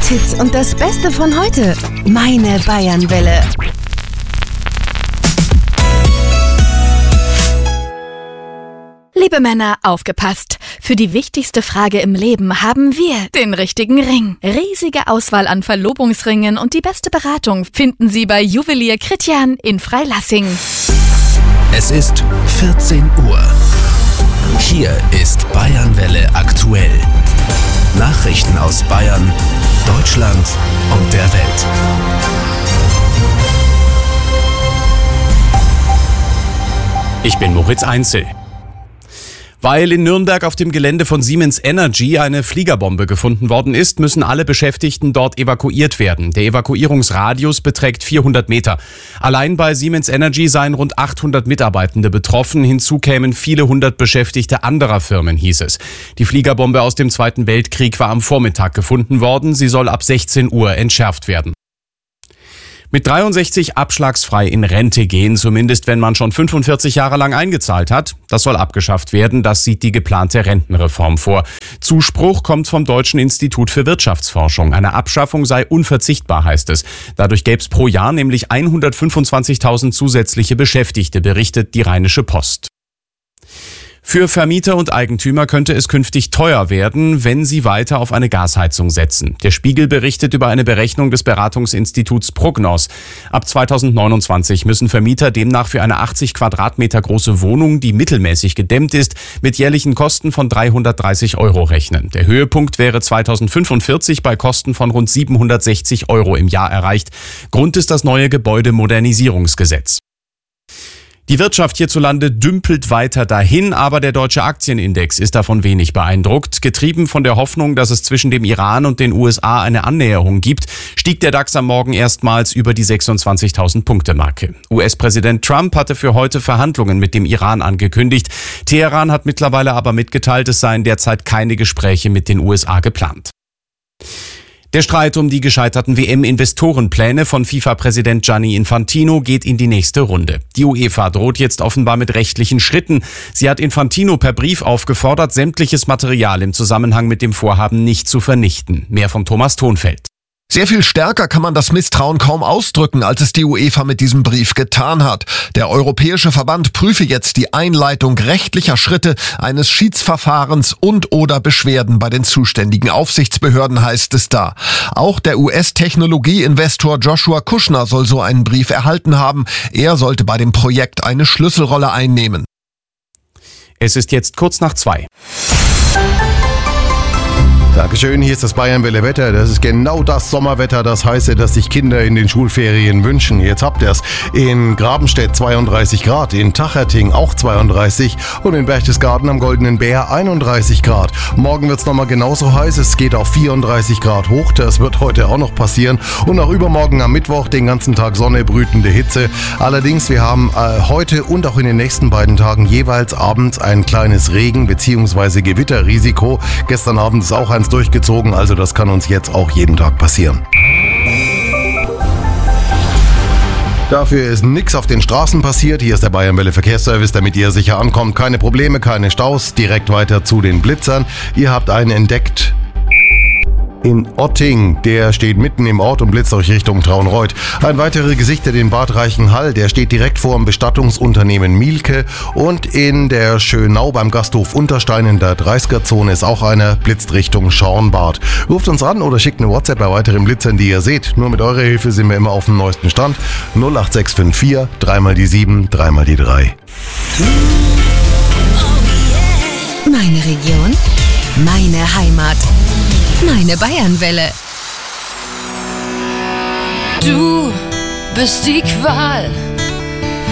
Hit-Hits und das Beste von heute. Meine Bayernwelle. Liebe Männer, aufgepasst! Für die wichtigste Frage im Leben haben wir den richtigen Ring. Riesige Auswahl an Verlobungsringen und die beste Beratung finden Sie bei Juwelier Kritjan in Freilassing. Es ist 14 Uhr. Hier ist Bayernwelle aktuell. Nachrichten aus Bayern, Deutschland und der Welt. Ich bin Moritz Einzel. Weil in Nürnberg auf dem Gelände von Siemens Energy eine Fliegerbombe gefunden worden ist, müssen alle Beschäftigten dort evakuiert werden. Der Evakuierungsradius beträgt 400 Meter. Allein bei Siemens Energy seien rund 800 Mitarbeitende betroffen. Hinzu kämen viele hundert Beschäftigte anderer Firmen, hieß es. Die Fliegerbombe aus dem Zweiten Weltkrieg war am Vormittag gefunden worden. Sie soll ab 16 Uhr entschärft werden. Mit 63 abschlagsfrei in Rente gehen, zumindest wenn man schon 45 Jahre lang eingezahlt hat. Das soll abgeschafft werden, das sieht die geplante Rentenreform vor. Zuspruch kommt vom Deutschen Institut für Wirtschaftsforschung. Eine Abschaffung sei unverzichtbar, heißt es. Dadurch gäbe es pro Jahr nämlich 125.000 zusätzliche Beschäftigte, berichtet die Rheinische Post. Für Vermieter und Eigentümer könnte es künftig teuer werden, wenn sie weiter auf eine Gasheizung setzen. Der Spiegel berichtet über eine Berechnung des Beratungsinstituts Prognos. Ab 2029 müssen Vermieter demnach für eine 80 Quadratmeter große Wohnung, die mittelmäßig gedämmt ist, mit jährlichen Kosten von 330 € rechnen. Der Höhepunkt wäre 2045 bei Kosten von rund 760 € im Jahr erreicht. Grund ist das neue Gebäudemodernisierungsgesetz. Die Wirtschaft hierzulande dümpelt weiter dahin, aber der deutsche Aktienindex ist davon wenig beeindruckt. Getrieben von der Hoffnung, dass es zwischen dem Iran und den USA eine Annäherung gibt, stieg der DAX am Morgen erstmals über die 26.000 Punkte-Marke. US-Präsident Trump hatte für heute Verhandlungen mit dem Iran angekündigt. Teheran hat mittlerweile aber mitgeteilt, es seien derzeit keine Gespräche mit den USA geplant. Der Streit um die gescheiterten WM-Investorenpläne von FIFA-Präsident Gianni Infantino geht in die nächste Runde. Die UEFA droht jetzt offenbar mit rechtlichen Schritten. Sie hat Infantino per Brief aufgefordert, sämtliches Material im Zusammenhang mit dem Vorhaben nicht zu vernichten. Mehr von Thomas Thonfeld. Sehr viel stärker kann man das Misstrauen kaum ausdrücken, als es die UEFA mit diesem Brief getan hat. Der Europäische Verband prüfe jetzt die Einleitung rechtlicher Schritte eines Schiedsverfahrens und/oder Beschwerden bei den zuständigen Aufsichtsbehörden, heißt es da. Auch der US-Technologie-Investor Joshua Kushner soll so einen Brief erhalten haben. Er sollte bei dem Projekt eine Schlüsselrolle einnehmen. Es ist jetzt kurz nach 2. Dankeschön, hier ist das Bayernwelle Wetter. Das ist genau das Sommerwetter, das heiße, dass sich Kinder in den Schulferien wünschen. Jetzt habt ihr's. In Grabenstedt 32 Grad, in Tacherting auch 32 und in Berchtesgaden am Goldenen Bär 31 Grad. Morgen wird's nochmal genauso heiß, es geht auf 34 Grad hoch. Das wird heute auch noch passieren. Und auch übermorgen am Mittwoch den ganzen Tag Sonne, brütende Hitze. Allerdings, wir haben heute und auch in den nächsten beiden Tagen jeweils abends ein kleines Regen- bzw. Gewitterrisiko. Gestern Abend ist auch ein durchgezogen, also das kann uns jetzt auch jeden Tag passieren. Dafür ist nichts auf den Straßen passiert. Hier ist der Bayernwelle Verkehrsservice, damit ihr sicher ankommt. Keine Probleme, keine Staus. Direkt weiter zu den Blitzern. Ihr habt einen entdeckt in Otting, der steht mitten im Ort und blitzt euch Richtung Traunreut. Ein weiterer Gesichter, den Bad Reichenhall, der steht direkt vor dem Bestattungsunternehmen Mielke. Und in der Schönau beim Gasthof Unterstein in der 30er-Zone ist auch einer, blitzt Richtung Schornbad. Ruft uns an oder schickt eine WhatsApp bei weiteren Blitzern, die ihr seht. Nur mit eurer Hilfe sind wir immer auf dem neuesten Stand. 08654 3 die 7 3 die 3. Meine Region, meine Heimat, meine Bayernwelle. Du bist die Qual